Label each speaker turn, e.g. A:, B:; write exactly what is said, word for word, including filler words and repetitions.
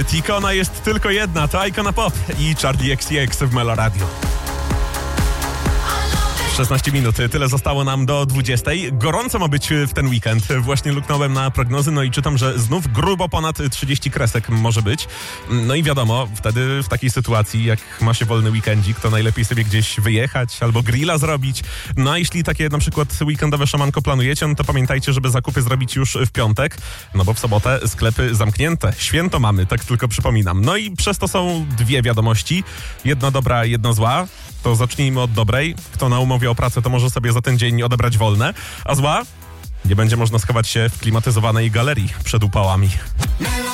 A: Ikona jest tylko jedna, to Ikona Pop i Charli X C X w Melo Radio. szesnaście minut, tyle zostało nam do dwudziestej. Gorąco ma być w ten weekend. Właśnie luknąłem na prognozy, no i czytam, że znów grubo ponad trzydzieści kresek może być. No i wiadomo, wtedy w takiej sytuacji, jak ma się wolny weekendzik, to najlepiej sobie gdzieś wyjechać albo grilla zrobić. No a jeśli takie na przykład weekendowe szamanko planujecie, no to pamiętajcie, żeby zakupy zrobić już w piątek, no bo w sobotę sklepy zamknięte. Święto mamy, tak tylko przypominam. No i przez to są dwie wiadomości. Jedna dobra, jedna zła. To zacznijmy od dobrej. Kto na umowie o pracę, to może sobie za ten dzień odebrać wolne. A zła? Nie będzie można schować się w klimatyzowanej galerii przed upałami.